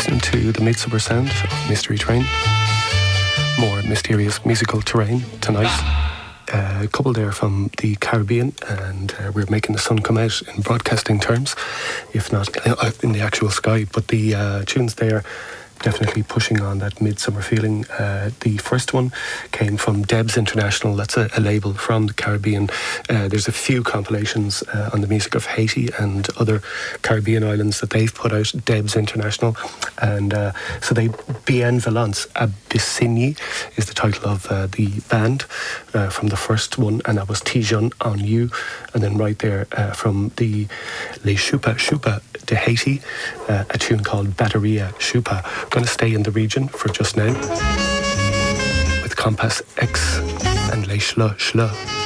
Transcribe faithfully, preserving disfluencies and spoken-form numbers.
listening to the Midsummer Sound of Mystery Train. More mysterious musical terrain tonight. Uh, a couple there from the Caribbean, and uh, we're making the sun come out in broadcasting terms, if not uh, in the actual sky. But the uh, tunes there definitely pushing on that midsummer feeling. Uh, the first one came from Debs International. That's a, a label from the Caribbean. Uh, there's a few compilations uh, on the music of Haiti and other Caribbean islands that they've put out, Debs International. And uh, so they, Bien Valence Abyssinie is the title of uh, the band uh, from the first one, and that was Tijon on You. And then right there uh, from the Les Chupa Chupa de Haiti, uh, a tune called Batteria Chupa. Going to stay in the region for just now with Compass X and Les Schla Schla.